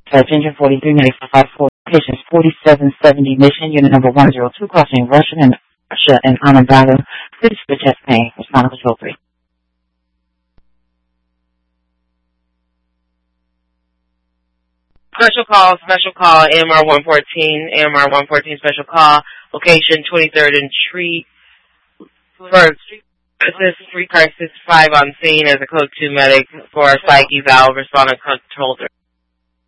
Search engine 439454, patients 4770, mission unit number 102, crossing Russian and Onondaga. Please for chest pain. Respond to control 3. Special call, AMR 114, special call, location 23rd and Tree, Street Crisis 5 on scene as a code 2 medic for a psych eval, respondent control 3.